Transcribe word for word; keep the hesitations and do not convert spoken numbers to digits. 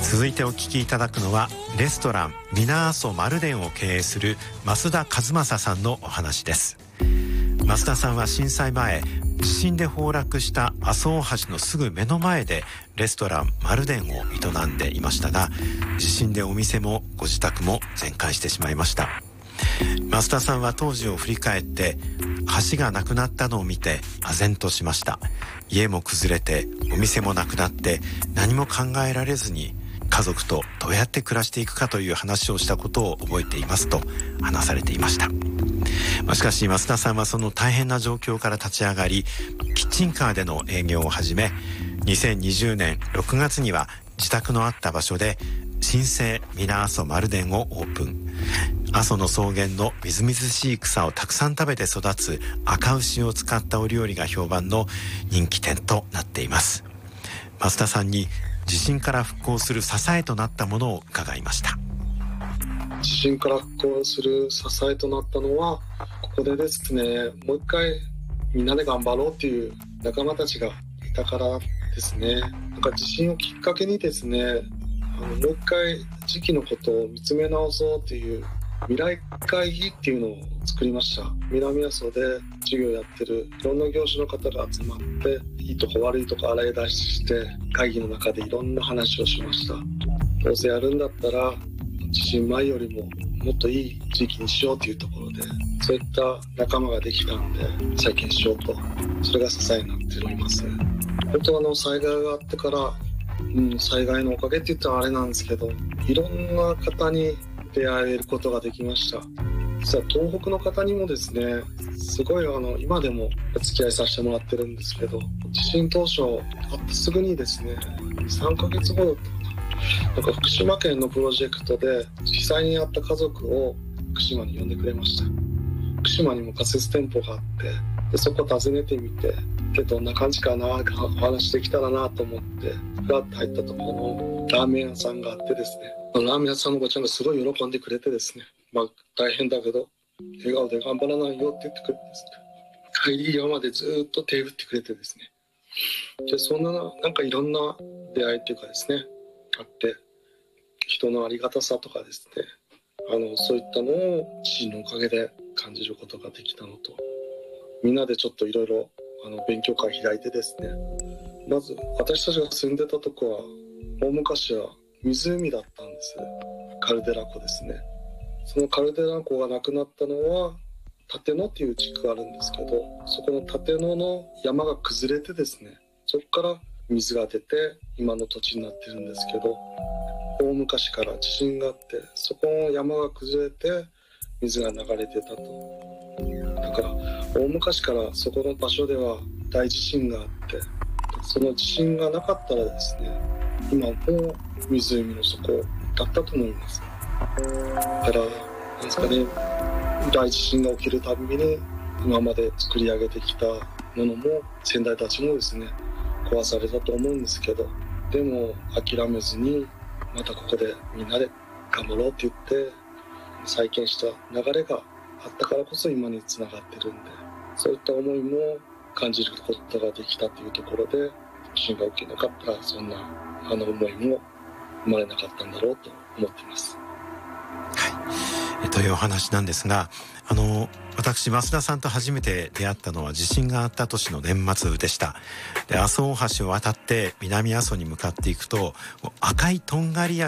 続いてお聞きいただくのはレストラン水阿蘇丸田を経営する増田和正さんのお話です。増田さんは震災前、地震で崩落した阿蘇大橋のすぐ目の前でレストラン丸田を営んでいましたが、地震でお店もご自宅も全壊してしまいました。増田さんは当時を振り返って、橋がなくなったのを見て唖然としました。家も崩れてお店もなくなって何も考えられずに、家族とどうやって暮らしていくかという話をしたことを覚えていますと話されていました。まあ、しかし増田さんはその大変な状況から立ち上がり、キッチンカーでの営業を始め、にせんにじゅうねんろくがつには自宅のあった場所で新生水阿蘇丸田をオープン。阿蘇の草原のみずみずしい草をたくさん食べて育つ赤牛を使ったお料理が評判の人気店となっています。増田さんに地震から復興する支えとなったものを伺いました。 地震から復興する支えとなったのは、ここでですね、もう一回みんなで頑張ろうっていう仲間たちがいたからですね。なんか地震をきっかけにですね、あのもう一回時期のことを見つめ直そうっていう未来会議っていうのを作りました。南阿蘇で授業やってるいろんな業種の方が集まって、いいとこ悪いとこ洗い出して会議の中でいろんな話をしました。どうせやるんだったら地震前よりももっといい地域にしようというところで、そういった仲間ができたんで再建しようと、それが支えになっております。本当はあの災害があってから、うん、災害のおかげって言ったらあれなんですけど、いろんな方に出会えることができました。実は東北の方にもですね、すごいあの今でもお付き合いさせてもらってるんですけど、地震当初あってすぐにですね、さんかげつごだったかな、なんか福島県のプロジェクトで実際にやった家族を福島に呼んでくれました。福島にも仮設店舗があって、でそこ訪ねてみて、でどんな感じかな、お話できたらなと思ってふらっと入ったところのラーメン屋さんがあってですね、ラーメン屋さんのおばちゃんがすごい喜んでくれてですね、まあ大変だけど笑顔で頑張らないよって言ってくれてですね、帰り際までずっと手振ってくれてですね、でそんななんかいろんな出会いっていうかですねあって、人のありがたさとかですね、あのそういったのを地震のおかげで感じることができたのと、みんなでちょっといろいろあの勉強会開いてですね、まず私たちが住んでたとこは大昔は湖だったんです。カルデラ湖ですね。そのカルデラ湖がなくなったのは立野っていう地区があるんですけど、そこの立野の山が崩れてですね、そこから水が出て今の土地になってるんですけど、大昔から地震があって、そこの山が崩れて水が流れてたと。だから大昔からそこの場所では大地震があって、その地震がなかったらですね、今もう湖の底だったと思います。だからなんですかね、大地震が起きるたびに今まで作り上げてきたものも先代たちもですね壊されたと思うんですけど、でも諦めずにまたここでみんなで頑張ろうって言って再建した流れがあったからこそ今につながってるんで、そういった思いも感じることができたというところで、地震が起きなかったらそんなあの思いも生まれなかったんだろうと思っています。 はい、というお話なんですが、あの私増田さんと初めて出会ったのは地震があった年の年末でした。で阿蘇大橋を渡って南阿蘇に向かっていくと、赤いとんがり